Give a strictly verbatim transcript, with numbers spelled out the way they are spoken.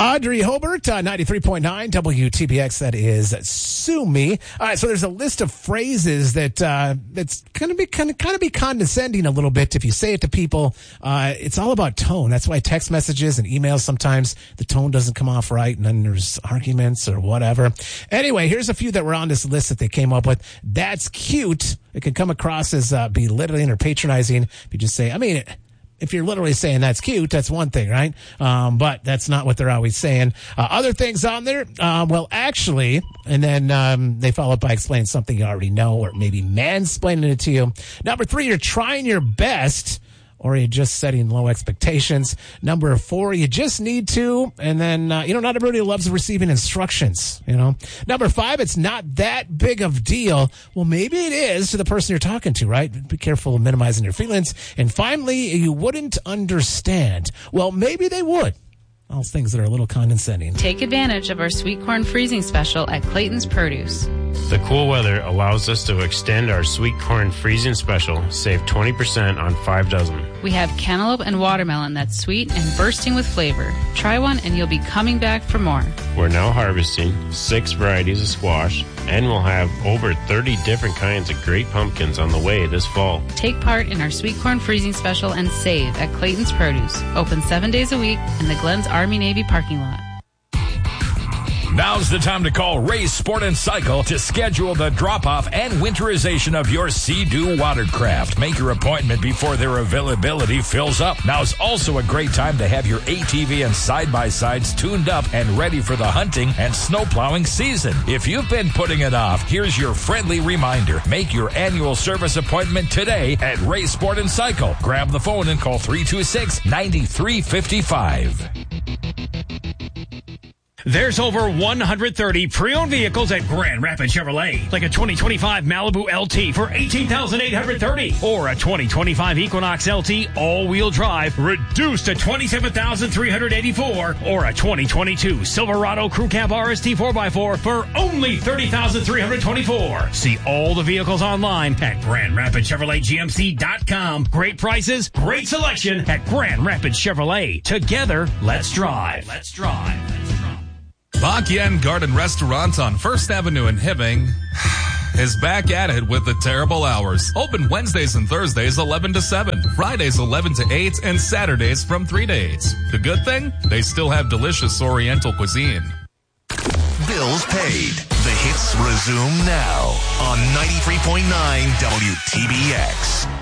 Audrey Hobart, uh, ninety-three point nine W T B X, that is Sue Me. All right, so there's a list of phrases that uh, that's going to be kind of kind of be condescending a little bit if you say it to people. Uh, it's all about tone. That's why text messages and emails, sometimes the tone doesn't come off right, and then there's arguments or whatever. Anyway, here's a few that were on this list that they came up with. That's cute. It can come across as uh, belittling or patronizing if you just say, I mean, if you're literally saying that's cute, that's one thing, right? Um, but that's not what they're always saying. Uh, other things on there, um, well, actually, and then um, they follow up by explaining something you already know or maybe mansplaining it to you. Number three, you're trying your best, or you're just setting low expectations. Number four, you just need to. And then, uh, you know, not everybody loves receiving instructions, you know. Number five, it's not that big of a deal. Well, maybe it is to the person you're talking to, right? Be careful of minimizing your feelings. And finally, you wouldn't understand. Well, maybe they would. All things that are a little condescending. Take advantage of our sweet corn freezing special at Clayton's Produce. The cool weather allows us to extend our sweet corn freezing special, save twenty percent on five dozen. We have cantaloupe and watermelon that's sweet and bursting with flavor. Try one and you'll be coming back for more. We're now harvesting six varieties of squash, and we'll have over thirty different kinds of great pumpkins on the way this fall. Take part in our sweet corn freezing special and save at Clayton's Produce. Open seven days a week in the Glens Army Navy parking lot. Now's the time to call Ray's Sport and Cycle to schedule the drop-off and winterization of your Sea-Doo watercraft. Make your appointment before their availability fills up. Now's also a great time to have your A T V and side-by-sides tuned up and ready for the hunting and snowplowing season. If you've been putting it off, here's your friendly reminder. Make your annual service appointment today at Ray's Sport and Cycle. Grab the phone and call three two six, nine three five five. There's over one hundred thirty pre-owned vehicles at Grand Rapids Chevrolet, like a twenty twenty-five Malibu L T for eighteen thousand eight hundred thirty dollars, or a twenty twenty-five Equinox L T all-wheel drive reduced to twenty-seven thousand three hundred eighty-four dollars, or a twenty twenty-two Silverado Crew Cab R S T four by four for only thirty thousand three hundred twenty-four dollars. See all the vehicles online at Grand Rapids Chevrolet G M C dot com. Great prices, great selection at Grand Rapids Chevrolet. Together, let's drive. Let's drive. Let's drive. Bak Yen Garden Restaurant on First Avenue in Hibbing is back at it with the terrible hours. Open Wednesdays and Thursdays eleven to seven, Fridays eleven to eight, and Saturdays from three to eight. The good thing? They still have delicious Oriental cuisine. Bills paid. The hits resume now on ninety-three point nine W T B X.